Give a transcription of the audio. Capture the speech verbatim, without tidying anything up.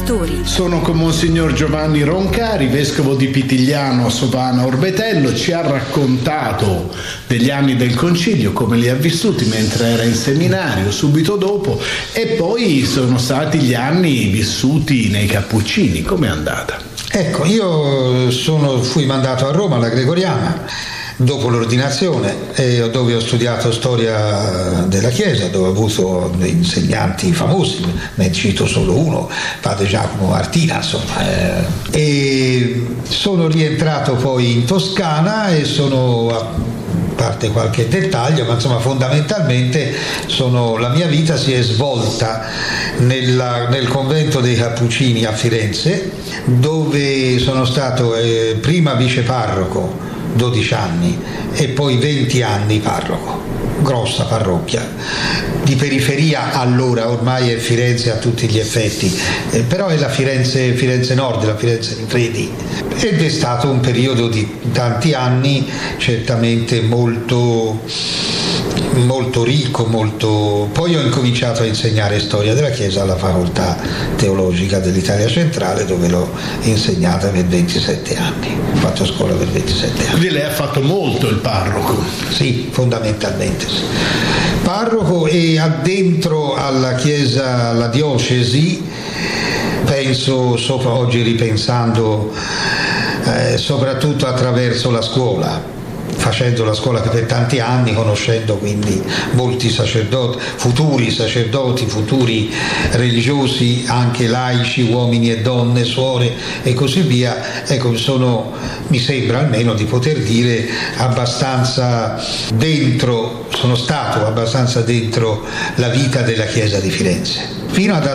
ascoltatori. Sono con Monsignor Giovanni Roncari, vescovo di Pitigliano, Sovana Orbetello. Ci ha raccontato degli anni del concilio, come li ha vissuti mentre era in seminario, subito dopo, e poi sono stati gli anni vissuti nei Cappuccini. Com'è andata? Ecco, io sono, fui mandato a Roma alla Gregoriana dopo l'ordinazione, eh, dove ho studiato storia della Chiesa, dove ho avuto dei insegnanti famosi, ne cito solo uno, padre Giacomo Martina, insomma, eh. E sono rientrato poi in Toscana e sono, a parte qualche dettaglio, ma insomma fondamentalmente sono, la mia vita si è svolta nella, nel convento dei Cappuccini a Firenze, dove sono stato eh, prima viceparroco dodici anni e poi venti anni parroco, grossa parrocchia di periferia, allora ormai è Firenze a tutti gli effetti, eh, però è la Firenze, Firenze Nord, la Firenze di Fredi, ed è stato un periodo di tanti anni certamente molto molto ricco, molto... Poi ho incominciato a insegnare storia della Chiesa alla facoltà teologica dell'Italia Centrale, dove l'ho insegnata per ventisette anni, ho fatto scuola per ventisette anni. Quindi lei ha fatto molto il parroco? Sì, fondamentalmente sì. Parroco e addentro alla Chiesa, alla diocesi, penso, sopra, oggi ripensando, eh, soprattutto attraverso la scuola, facendo la scuola per tanti anni, conoscendo quindi molti sacerdoti, futuri sacerdoti, futuri religiosi, anche laici, uomini e donne, suore e così via. Ecco, sono, mi sembra almeno di poter dire, abbastanza dentro, sono stato abbastanza dentro la vita della Chiesa di Firenze, fino ad